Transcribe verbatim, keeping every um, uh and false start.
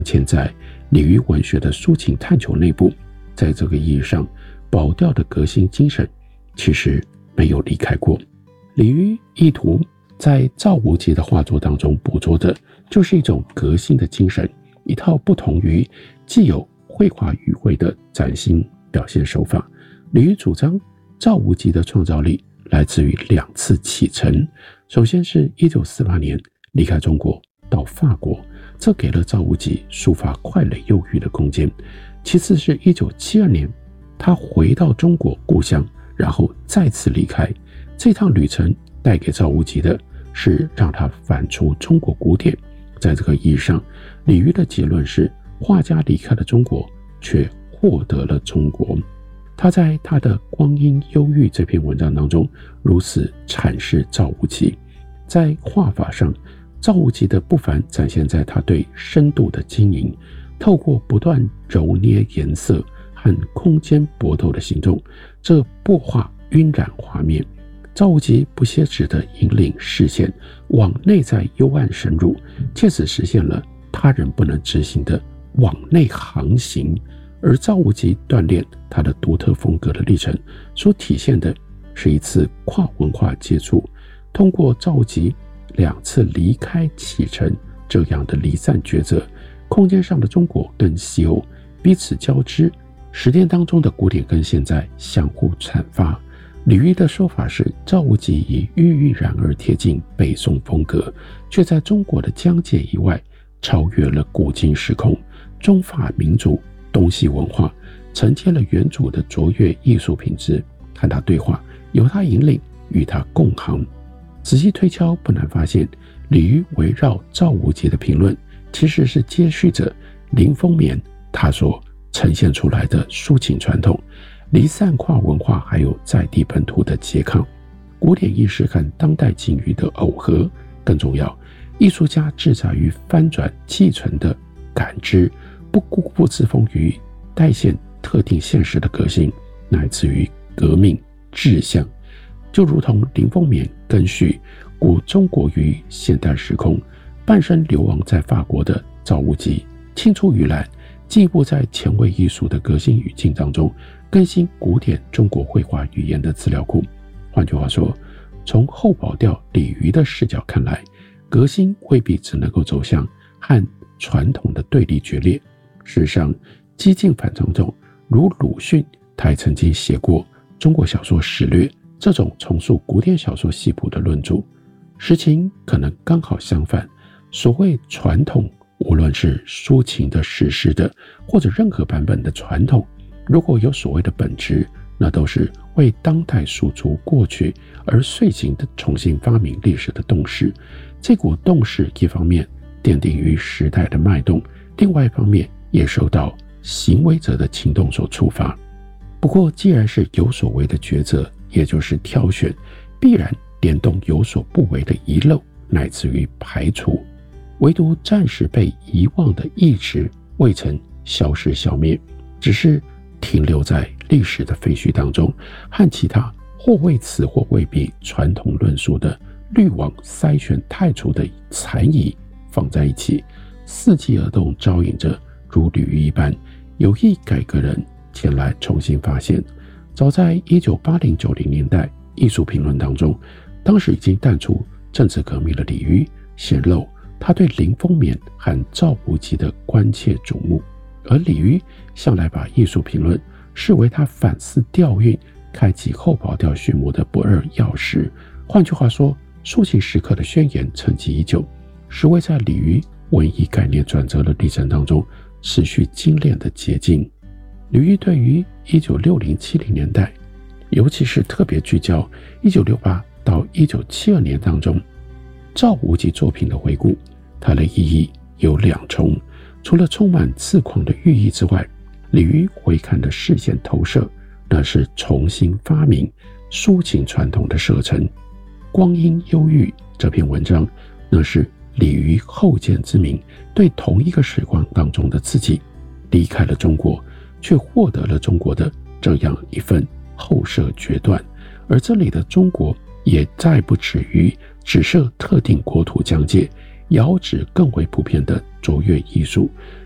潜在鲤鱼文学的抒情探求内部，在这个意义上，保钓的革新精神其实没有离开过。鲤鱼意图在赵无极的画作当中捕捉的就是一种革新的精神，一套不同于既有绘画语汇的崭新表现手法。鲤鱼主张赵无极的创造力来自于两次启程，首先是一九四八年离开中国到法国，这给了赵无极抒发快乐忧郁的空间。其次是一九七二年他回到中国故乡，然后再次离开。这趟旅程带给赵无极的是让他反刍中国古典。在这个意义上，李渔的结论是画家离开了中国，却获得了中国。他在他的《光阴忧郁》这篇文章当中如此阐释赵无极。在画法上，赵无极的不凡展现在他对深度的经营，透过不断揉捏颜色和空间搏斗的行动，这擘画晕染画面。赵无极不歇止地引领视线往内在幽暗深入，借此实现了他人不能执行的往内航行。而赵无极锻炼他的独特风格的历程所体现的是一次跨文化接触，通过赵无极两次离开启程这样的离散抉择，空间上的中国跟西欧彼此交织，实践当中的古典跟现在相互阐发。李渔的说法是，赵无极以郁郁然而贴近北宋风格，却在中国的疆界以外超越了古今时空。中法民族东西文化承接了原主的卓越艺术品质，和他对话，由他引领，与他共行。仔细推敲，不难发现，李渔围绕赵无极的评论其实是接续着林风眠他所呈现出来的抒情传统，离散跨文化还有在地本土的拮抗，古典意识和当代境遇的耦合。更重要，艺术家志在于翻转既存的感知，不固步自封于代现特定现实的革新，乃至于革命志向。就如同林风眠根续古中国于现代时空，半生流亡在法国的赵无极青出于蓝，进一步在前卫艺术的革新语境当中更新古典中国绘画语言的资料库。换句话说，从后保钓鲤鱼的视角看来，革新未必只能够走向和传统的对立决裂。事实上，激进反传统如鲁迅，他也曾经写过《中国小说史略》这种重塑古典小说系谱的论著。实情可能刚好相反，所谓传统，无论是抒情的、史诗的，或者任何版本的传统，如果有所谓的本质，那都是为当代诉诸过去而遂行的重新发明历史的动势。这股动势一方面奠定于时代的脉动，另外一方面也受到行为者的情动所触发。不过既然是有所谓的抉择，也就是挑选，必然联动有所不为的遗漏，乃至于排除。唯独暂时被遗忘的意志未曾消失消灭，只是停留在历史的废墟当中，和其他或为此或未必传统论述的滤网筛选太除的残遗放在一起，伺机而动，招引着如鲤鱼一般有意改革人前来重新发现。早在一九八零九零年代，艺术评论当中，当时已经淡出政治革命的鲤鱼显露他对林风眠和赵无极的关切瞩目，而鲤鱼向来把艺术评论视为他反思调韵、开启后保钓序幕的不二钥匙。换句话说，抒情时刻的宣言沉寂已久，实为在鲤鱼文艺概念转折的历程当中持续精炼的结晶。鲤鱼对于一九六零七零年代，尤其是特别聚焦一九六八到一九七二年当中赵无极作品的回顾，它的意义有两重。除了充满刺狂的寓意之外，鲤鱼回看的视线投射，那是重新发明抒情传统的射程。光阴忧郁这篇文章，那是鲤鱼后见之明对同一个时光当中的自己离开了中国，却获得了中国的这样一份后设决断。而这里的中国也再不止于只设特定国土疆界，遥指更为普遍的卓越艺术。